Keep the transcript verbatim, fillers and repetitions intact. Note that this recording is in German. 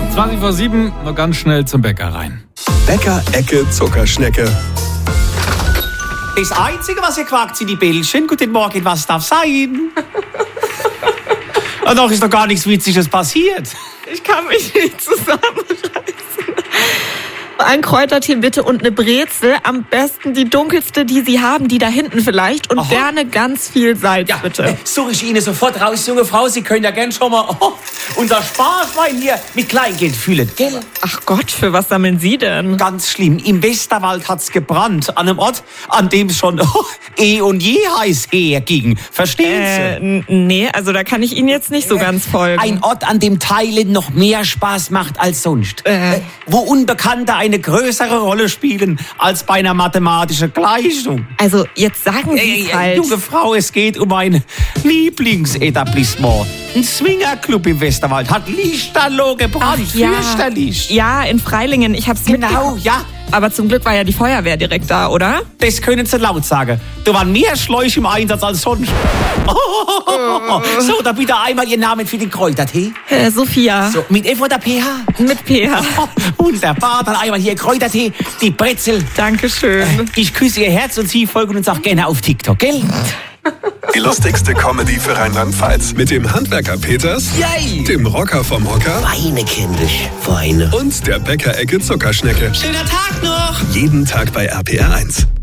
zwanzig vor sieben, noch ganz schnell zum Bäcker rein. Bäcker-Ecke Zuckerschnecke. Das Einzige, was ihr quakt, sind die Bällchen. Guten Morgen, was darf sein? Und doch ist doch gar nichts Witziges passiert. Ich kann mich nicht zusammenreißen. Ein Kräutertee bitte und eine Brezel. Am besten die dunkelste, die Sie haben, die da hinten vielleicht. Und Aha. gerne ganz viel Salz, Ja, bitte. äh, suche ich Ihnen sofort raus, junge Frau. Sie können ja gern schon mal oh, unser Sparschwein hier mit Kleingeld füllen, gell? Ach Gott, für was sammeln Sie denn? Ganz schlimm. Im Westerwald hat's gebrannt. An einem Ort, an dem schon oh, eh und je heiß herging. Verstehen Sie? Äh, n- nee, also da kann ich Ihnen jetzt nicht so ganz folgen. Ein Ort, an dem Teilen noch mehr Spaß macht als sonst. Äh. Wo Unbekannte eine größere Rolle spielen als bei einer mathematischen Gleichung. Also jetzt sagen Sie Ey, es ey, halt. junge Frau, es geht um ein Lieblingsetablissement. Ein Swingerclub im Westerwald hat lichterloh gebrannt. Ach, ja. Fürchterlich. Ja, in Freilingen. Ich hab's Genau, mitbekommen. ja. Aber zum Glück war ja die Feuerwehr direkt da, oder? Das können Sie laut sagen. Da waren mehr Schläuche im Einsatz als sonst. Oh, so, da bitte einmal Ihren Namen für den Kräutertee. Äh, Sophia. So, mit F oder P H? Mit P H. Oh, wunderbar, dann einmal hier Kräutertee, die Brezel. Dankeschön. Ich küsse Ihr Herz und Sie folgen uns auch gerne auf TikTok, gell? Die lustigste Comedy für Rheinland-Pfalz. Mit dem Handwerker Peters, Yay! dem Rocker vom Hocker Weine, kindisch, Weine. und der Bäcker-Ecke Zuckerschnecke. Schöner Tag noch! Jeden Tag bei R P R eins.